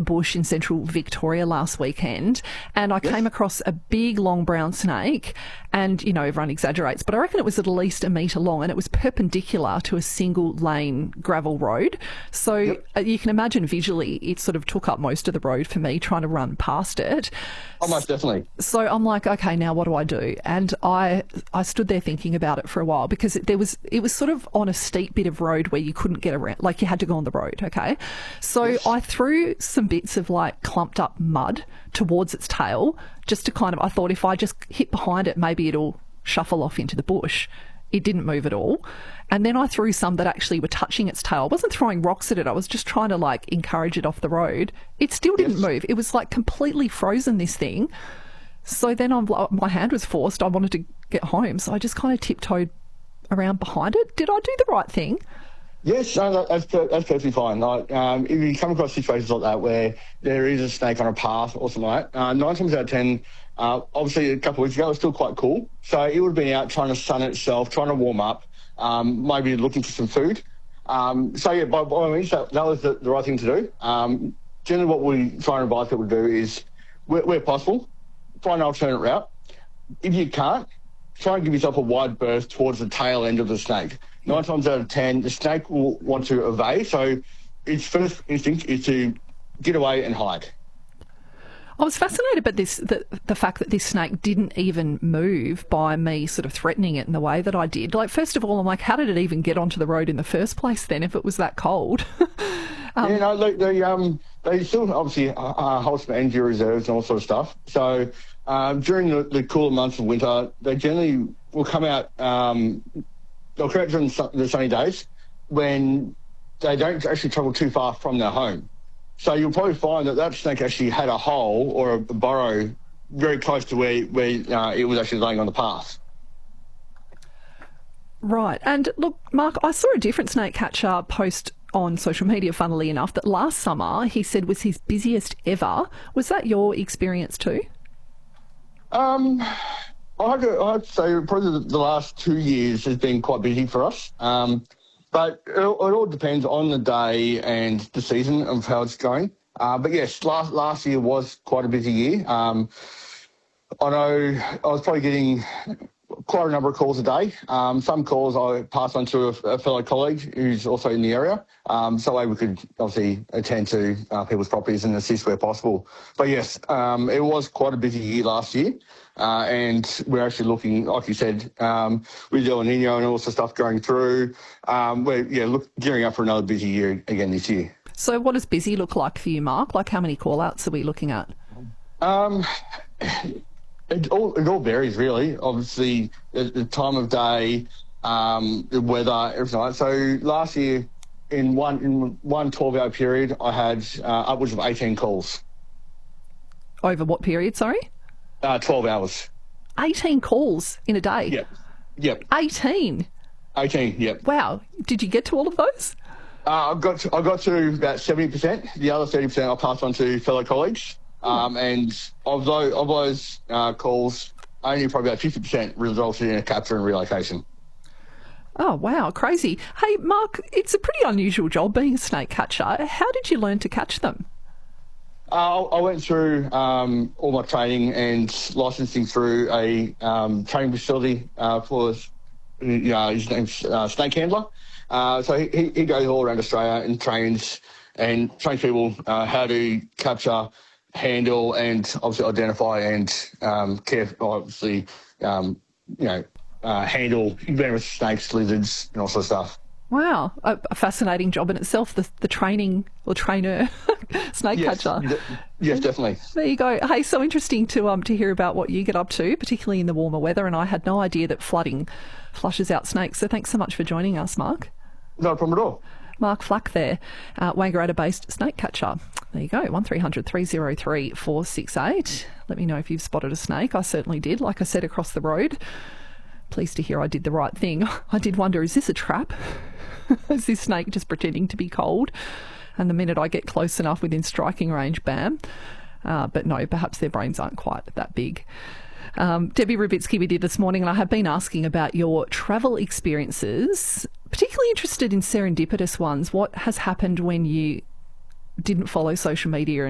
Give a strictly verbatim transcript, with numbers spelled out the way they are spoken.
bush in central Victoria last weekend, and I yes. came across a big, long brown snake, and, you know, everyone exaggerates, but I reckon it was at least a metre long, and it was perpendicular to a single-lane gravel road. So yep. you can imagine visually it sort of took up most of the road for me trying to run past it. Oh, most definitely. So I'm like, okay, now what do I do? And I I stood there thinking about it for a while, because there was it was sort of on a steep bit of road where you couldn't get around, like you had to go on the road, okay? So yes. I threw some bits of like clumped up mud towards its tail, just to kind of, I thought if I just hit behind it, maybe it'll shuffle off into the bush. It didn't move at all. And then I threw some that actually were touching its tail. I wasn't throwing rocks at it. I was just trying to like encourage it off the road. It still didn't yes. move. It was like completely frozen, this thing. So then I'm, my hand was forced. I wanted to get home. So I just kind of tiptoed around behind it. Did I do the right thing? Yes, no, that's, that's perfectly fine. Like, um, if you come across situations like that where there is a snake on a path or something like that, uh, nine times out of ten, uh, obviously a couple of weeks ago, it was still quite cool. So it would have been out trying to sun itself, trying to warm up, um, maybe looking for some food. Um, so, yeah, by, by all means, that, that was the, the right thing to do. Um, generally what we try and advise people to do is, where, where possible, find an alternate route. If you can't, try and give yourself a wide berth towards the tail end of the snake. Nine times out of ten, the snake will want to evade, so its first instinct is to get away and hide. I was fascinated by this, the, the fact that this snake didn't even move by me sort of threatening it in the way that I did. Like, first of all, I'm like, how did it even get onto the road in the first place then, if it was that cold? um, yeah, no, they, they, um, they still obviously uh, hold some energy reserves and all sort of stuff. So um, during the, the cooler months of winter, they generally will come out... Um, They'll come out during the sunny days when they don't actually travel too far from their home. So you'll probably find that that snake actually had a hole or a burrow very close to where, where uh, it was actually laying on the path. Right. And look, Mark, I saw a different snake catcher post on social media, funnily enough, that last summer he said was his busiest ever. Was that your experience too? Um... I'd, I'd say probably the last two years has been quite busy for us. Um, but it, it all depends on the day and the season of how it's going. Uh, but yes, last last year was quite a busy year. Um, I know I was probably getting quite a number of calls a day. Um, some calls I passed on to a, a fellow colleague who's also in the area. Um, so we could obviously attend to uh, people's properties and assist where possible. But yes, um, it was quite a busy year last year. Uh, and we're actually looking, like you said, um, with El Nino and all sorts of stuff going through. Um, we're yeah, look, gearing up for another busy year again this year. So what does busy look like for you, Mark? Like, how many call-outs are we looking at? Um, it all it all varies, really. Obviously, the, the time of day, um, the weather, everything like that. So last year, in one in one twelve-hour period, I had uh, upwards of eighteen calls. Over what period, sorry? Uh, twelve hours. eighteen calls in a day? Yep. Yep. eighteen? eighteen, yep. Wow. Did you get to all of those? Uh, I got to, I got to about seventy percent. The other thirty percent I passed on to fellow colleagues. Um, and of those, of those uh, calls, only probably about fifty percent resulted in a capture and relocation. Oh, wow. Crazy. Hey, Mark, it's a pretty unusual job being a snake catcher. How did you learn to catch them? Uh, I went through um, all my training and licensing through a um, training facility uh, for, you know, his name's uh, Snake Handler. Uh, so he, he goes all around Australia and trains and trains people uh, how to capture, handle, and obviously identify and um, care, obviously, um, you know, uh, handle venomous snakes, lizards, and all sorts of stuff. Wow, a, a fascinating job in itself, the, the training or trainer snake yes, catcher. D- yes, definitely. There you go. Hey, so interesting to um to hear about what you get up to, particularly in the warmer weather, and I had no idea that flooding flushes out snakes, so thanks so much for joining us, Mark. No problem at all. Mark Flack there, uh, Wangaratta-based snake catcher. There you go, one three hundred three oh three four six eight. Let me know if you've spotted a snake. I certainly did, like I said, across the road. Pleased to hear I did the right thing. I did wonder, is this a trap? Is this snake just pretending to be cold? And the minute I get close enough within striking range, bam. Uh, but no, perhaps their brains aren't quite that big. Um, Debbie Rubitsky with you this morning, and I have been asking about your travel experiences, particularly interested in serendipitous ones. What has happened when you didn't follow social media